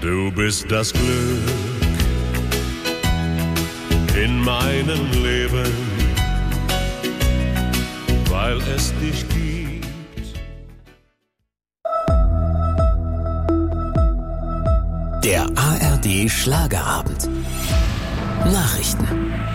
Du bist das Glück in meinem Leben, weil es dich gibt. Der ARD Schlagerabend. Nachrichten.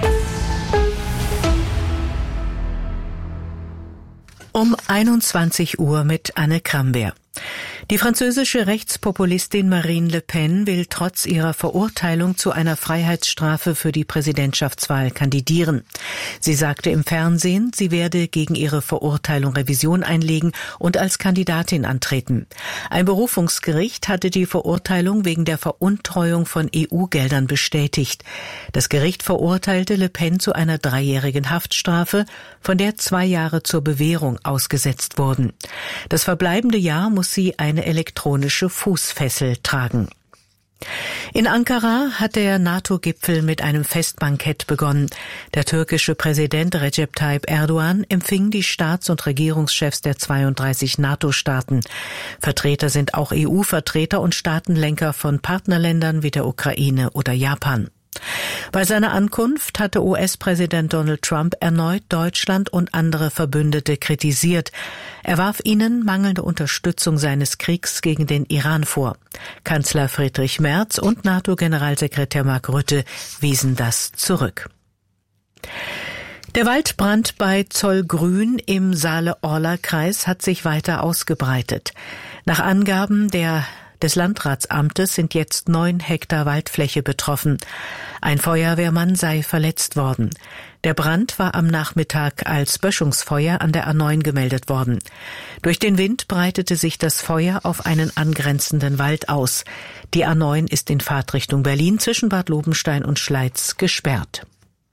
Um 21 Uhr mit Anne Kramberg. Die französische Rechtspopulistin Marine Le Pen will trotz ihrer Verurteilung zu einer Freiheitsstrafe für die Präsidentschaftswahl kandidieren. Sie sagte im Fernsehen, sie werde gegen ihre Verurteilung Revision einlegen und als Kandidatin antreten. Ein Berufungsgericht hatte die Verurteilung wegen der Veruntreuung von EU-Geldern bestätigt. Das Gericht verurteilte Le Pen zu einer 3-jährigen Haftstrafe, von der 2 Jahre zur Bewährung ausgesetzt wurden. Das verbleibende Jahr muss sie eine elektronische Fußfessel tragen. In Ankara hat der NATO-Gipfel mit einem Festbankett begonnen. Der türkische Präsident Recep Tayyip Erdogan empfing die Staats- und Regierungschefs der 32 NATO-Staaten. Vertreter sind auch EU-Vertreter und Staatenlenker von Partnerländern wie der Ukraine oder Japan. Bei seiner Ankunft hatte US-Präsident Donald Trump erneut Deutschland und andere Verbündete kritisiert. Er warf ihnen mangelnde Unterstützung seines Kriegs gegen den Iran vor. Kanzler Friedrich Merz und NATO-Generalsekretär Mark Rutte wiesen das zurück. Der Waldbrand bei Zollgrün im Saale-Orla-Kreis hat sich weiter ausgebreitet. Nach Angaben des Landratsamtes sind jetzt 9 Hektar Waldfläche betroffen. Ein Feuerwehrmann sei verletzt worden. Der Brand war am Nachmittag als Böschungsfeuer an der A9 gemeldet worden. Durch den Wind breitete sich das Feuer auf einen angrenzenden Wald aus. Die A9 ist in Fahrtrichtung Berlin zwischen Bad Lobenstein und Schleiz gesperrt.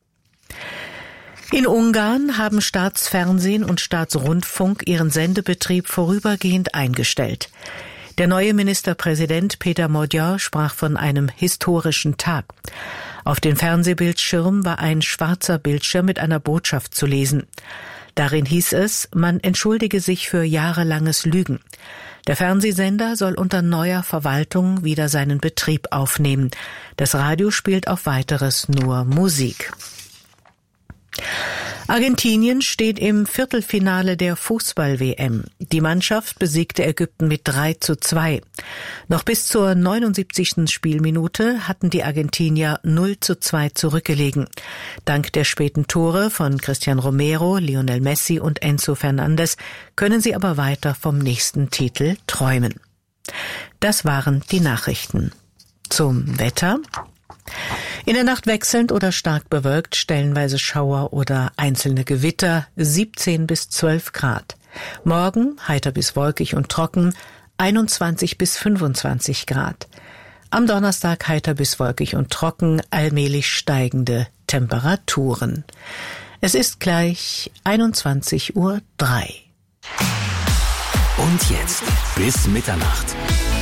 In Ungarn haben Staatsfernsehen und Staatsrundfunk ihren Sendebetrieb vorübergehend eingestellt. Der neue Ministerpräsident Peter Magyar sprach von einem historischen Tag. Auf den Fernsehbildschirm war ein schwarzer Bildschirm mit einer Botschaft zu lesen. Darin hieß es, man entschuldige sich für jahrelanges Lügen. Der Fernsehsender soll unter neuer Verwaltung wieder seinen Betrieb aufnehmen. Das Radio spielt auf Weiteres nur Musik. Argentinien steht im Viertelfinale der Fußball-WM. Die Mannschaft besiegte Ägypten mit 3:2. Noch bis zur 79. Spielminute hatten die Argentinier 0:2 zurückgelegen. Dank der späten Tore von Cristian Romero, Lionel Messi und Enzo Fernandez können sie aber weiter vom nächsten Titel träumen. Das waren die Nachrichten. Zum Wetter. In der Nacht wechselnd oder stark bewölkt, stellenweise Schauer oder einzelne Gewitter, 17 bis 12 Grad. Morgen heiter bis wolkig und trocken, 21 bis 25 Grad. Am Donnerstag heiter bis wolkig und trocken, allmählich steigende Temperaturen. Es ist gleich 21:03 Uhr. Und jetzt bis Mitternacht.